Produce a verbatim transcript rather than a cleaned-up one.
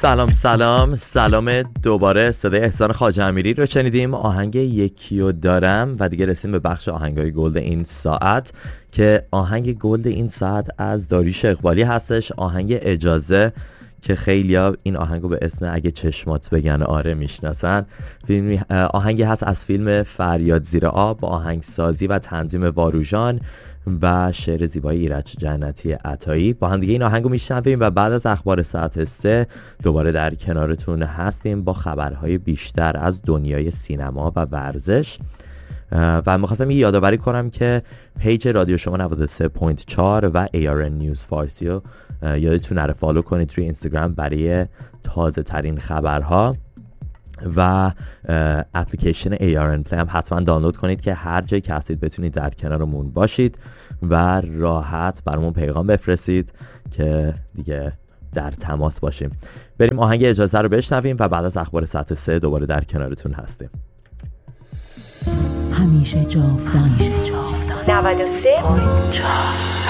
سلام سلام سلام دوباره. صدای احسان خواجه امیری رو شنیدیم. آهنگ یکیو دارم و دیگه رسیدیم به بخش آهنگای گلد این ساعت که آهنگ گلد این ساعت از داریوش اقبالی هستش. آهنگ اجازه که خیلیا این آهنگو به اسم اگه چشمات بگن آره میشناسن. فیلمی آهنگی هست از فیلم فریاد زیر آب با آهنگسازی و تنظیم واروژان و شعر زیبای ایرج جنتی عطایی. با هم دیگه این آهنگو میشنویم و بعد از اخبار ساعت سه دوباره در کنارتون هستیم با خبرهای بیشتر از دنیای سینما و ورزش. و میخواستم یه یادآوری کنم که پیج رادیو شما نود و سه و چهار و ای آر ان نیوز فارسی رو یادتون نره فالو کنید توی اینستاگرام برای تازه ترین خبرها و اپلیکیشن ای آر ان پلی هم حتما دانلود کنید که هر جایی که هستید بتونید در کنارمون باشید و راحت برامون پیغام بفرستید که دیگه در تماس باشیم. بریم آهنگ اجازه رو بشنویم و بعد از اخبار ساعت سه دوباره در کنارتون هستیم. همیشه جاودان، همیشه جاودان. نود و سه و چهار